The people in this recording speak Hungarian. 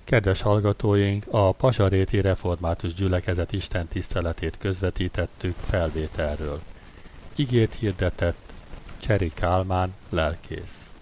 Kedves hallgatóink, a Pasaréti Református Gyülekezet Isten tiszteletét közvetítettük felvételről. Igét hirdetett Cseri Kálmán, lelkész.